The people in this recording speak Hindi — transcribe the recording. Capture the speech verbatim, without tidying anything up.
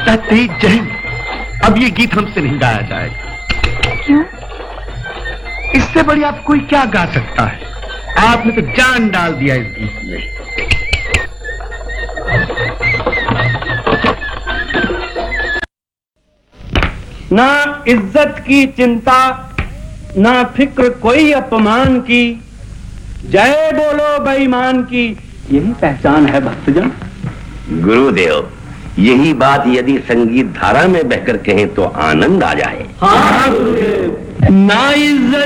तेज जहन, अब ये गीत हमसे नहीं गाया जाएगा। क्यों? इससे बड़ी आप कोई क्या गा सकता है? आपने तो जान डाल दिया इस गीत में। ना इज्जत की चिंता, ना फिक्र कोई अपमान की, जय बोलो बेईमान की, यही पहचान है भक्तजन। गुरुदेव, यही बात यदि संगीत धारा में बहकर कहें तो आनंद आ जाए। हाँ गुरुदेव। ना इज्जत